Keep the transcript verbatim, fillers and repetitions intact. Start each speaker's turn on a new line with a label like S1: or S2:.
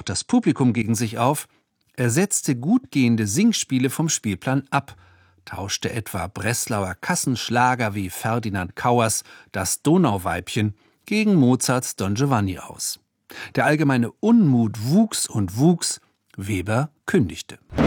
S1: das Publikum gegen sich auf. Er setzte gut gehende Singspiele vom Spielplan ab, tauschte etwa Breslauer Kassenschlager wie Ferdinand Kauers Das Donauweibchen gegen Mozarts Don Giovanni aus. Der allgemeine Unmut wuchs und wuchs, Weber kündigte.